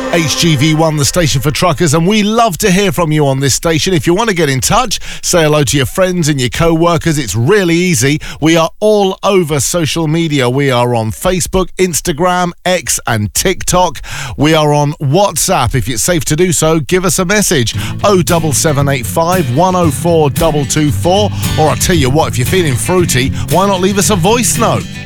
HGV1, the station for truckers, and we love to hear from you on this station. If you want to get in touch, say hello to your friends and your co-workers. It's really easy. We are all over social media. We are on Facebook, Instagram, X and TikTok. We are on WhatsApp. If it's safe to do so, give us a message. 07785 104 224. Or I'll tell you what, if you're feeling fruity, why not leave us a voice note?